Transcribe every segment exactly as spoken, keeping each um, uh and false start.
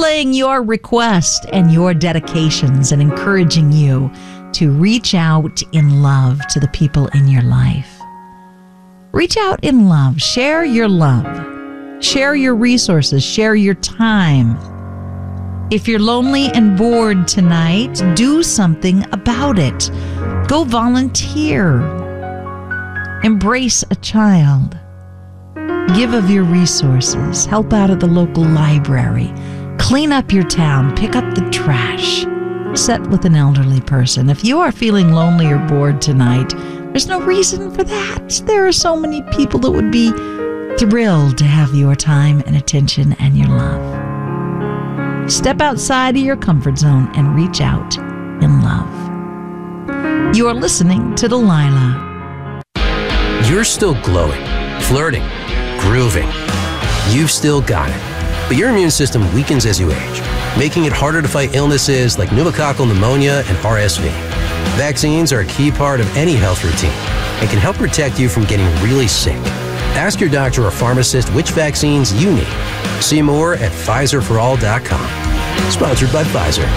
relaying your request and your dedications and encouraging you to reach out in love to the people in your life. Reach out in love. Share your love. Share your resources. Share your time. If you're lonely and bored tonight, do something about it. Go volunteer. Embrace a child. Give of your resources. Help out at the local library. Clean up your town. Pick up the trash. Sit with an elderly person. If you are feeling lonely or bored tonight, there's no reason for that. There are so many people that would be thrilled to have your time and attention and your love. Step outside of your comfort zone and reach out in love. You are listening to Delilah. You're still glowing, flirting, grooving. You've still got it. But your immune system weakens as you age, making it harder to fight illnesses like pneumococcal pneumonia and R S V. Vaccines are a key part of any health routine and can help protect you from getting really sick. Ask your doctor or pharmacist which vaccines you need. See more at Pfizer for all dot com. Sponsored by Pfizer.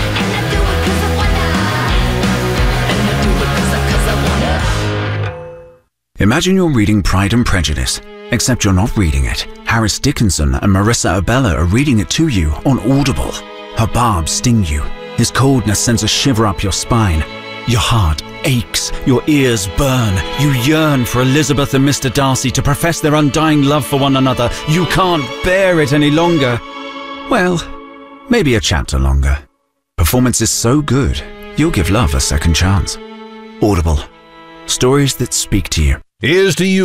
Imagine you're reading Pride and Prejudice, except you're not reading it. Harris Dickinson and Marissa Abella are reading it to you on Audible. Her barbs sting you. His coldness sends a shiver up your spine. Your heart aches, your ears burn. You yearn for Elizabeth and Mister Darcy to profess their undying love for one another. You can't bear it any longer. Well, maybe a chapter longer. Performance is so good, you'll give love a second chance. Audible. Stories that speak to you. Here's to you.